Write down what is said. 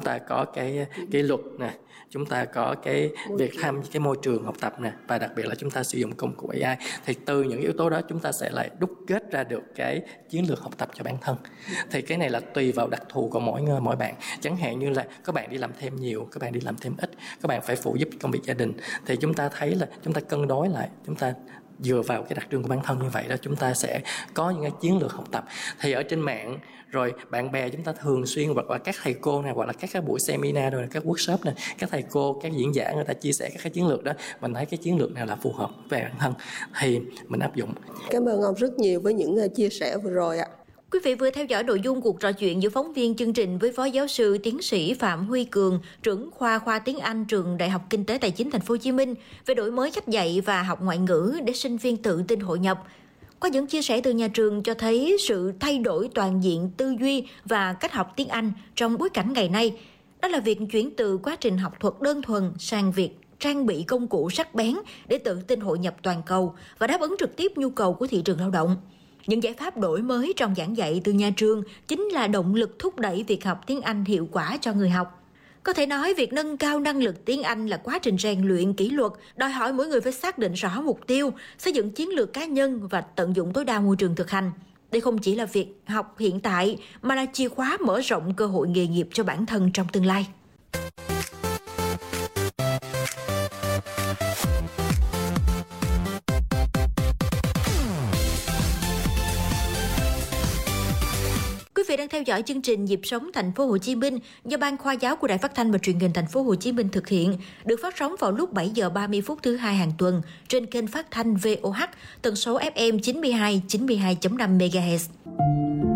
ta có cái luật nè, chúng ta có cái việc tham cái môi trường học tập nè, và đặc biệt là chúng ta sử dụng công cụ AI. Thì từ những yếu tố đó chúng ta sẽ lại đúc kết ra được cái chiến lược học tập cho bản thân. Thì cái này là tùy vào đặc thù của mỗi bạn. Chẳng hạn như là các bạn đi làm thêm nhiều, các bạn đi làm thêm ít, các bạn phải phụ giúp công việc gia đình, thì chúng ta thấy là chúng ta cân đối lại, chúng ta dựa vào cái đặc trưng của bản thân như vậy đó, chúng ta sẽ có những cái chiến lược học tập. Thì ở trên mạng rồi bạn bè chúng ta thường xuyên, hoặc là các thầy cô này, hoặc là các buổi seminar rồi các workshop này, các thầy cô, các diễn giả người ta chia sẻ các cái chiến lược đó, mình thấy cái chiến lược nào là phù hợp về bản thân thì mình áp dụng. Cảm ơn ông rất nhiều với những chia sẻ vừa rồi ạ. Quý vị vừa theo dõi nội dung cuộc trò chuyện giữa phóng viên chương trình với Phó Giáo sư Tiến sĩ Phạm Huy Cường, trưởng khoa tiếng Anh Trường Đại học Kinh tế Tài chính Thành phố Hồ Chí Minh về đổi mới cách dạy và học ngoại ngữ để sinh viên tự tin hội nhập. Qua những chia sẻ từ nhà trường cho thấy sự thay đổi toàn diện tư duy và cách học tiếng Anh trong bối cảnh ngày nay. Đó là việc chuyển từ quá trình học thuật đơn thuần sang việc trang bị công cụ sắc bén để tự tin hội nhập toàn cầu và đáp ứng trực tiếp nhu cầu của thị trường lao động. Những giải pháp đổi mới trong giảng dạy từ nhà trường chính là động lực thúc đẩy việc học tiếng Anh hiệu quả cho người học. Có thể nói việc nâng cao năng lực tiếng Anh là quá trình rèn luyện kỷ luật, đòi hỏi mỗi người phải xác định rõ mục tiêu, xây dựng chiến lược cá nhân và tận dụng tối đa môi trường thực hành. Đây không chỉ là việc học hiện tại mà là chìa khóa mở rộng cơ hội nghề nghiệp cho bản thân trong tương lai. Quý vị đang theo dõi chương trình Nhịp sống Thành phố Hồ Chí Minh do Ban Khoa giáo của Đài Phát thanh và Truyền hình Thành phố Hồ Chí Minh thực hiện, được phát sóng vào lúc 7 giờ 30 phút thứ hai hàng tuần trên kênh phát thanh VOH tần số FM 92.5 MHz.